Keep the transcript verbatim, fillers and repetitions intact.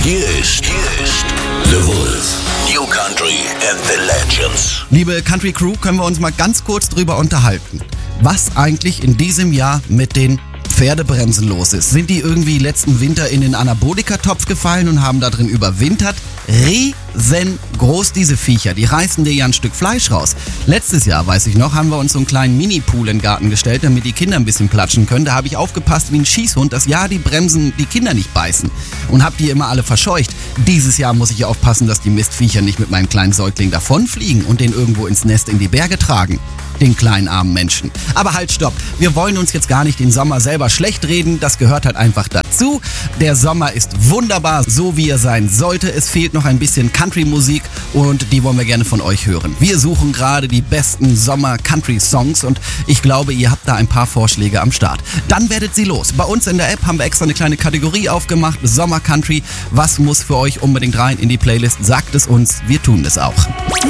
Hier ist, hier ist The Wolf. New Country and the Legends. Liebe Country Crew, können wir uns mal ganz kurz drüber unterhalten, was eigentlich in diesem Jahr mit den Pferdebremsen los ist. Sind die irgendwie letzten Winter in den Anabolika-Topf gefallen und haben da drin überwintert? Riesengroß diese Viecher, die reißen dir ja ein Stück Fleisch raus. Letztes Jahr, weiß ich noch, haben wir uns so einen kleinen Mini-Pool in den Garten gestellt, damit die Kinder ein bisschen platschen können. Da habe ich aufgepasst wie ein Schießhund, dass ja die Bremsen die Kinder nicht beißen und habe die immer alle verscheucht. Dieses Jahr muss ich aufpassen, dass die Mistviecher nicht mit meinem kleinen Säugling davonfliegen und den irgendwo ins Nest in die Berge tragen. Den kleinen armen Menschen. Aber halt, stopp. Wir wollen uns jetzt gar nicht den Sommer selber schlecht reden. Das gehört halt einfach dazu. Der Sommer ist wunderbar, so wie er sein sollte. Es fehlt noch ein bisschen Country-Musik und die wollen wir gerne von euch hören. Wir suchen gerade die besten Sommer-Country-Songs und ich glaube, ihr habt da ein paar Vorschläge am Start. Dann werdet sie los. Bei uns in der App haben wir extra eine kleine Kategorie aufgemacht. Sommer-Country. Was muss für euch unbedingt rein in die Playlist? Sagt es uns. Wir tun es auch.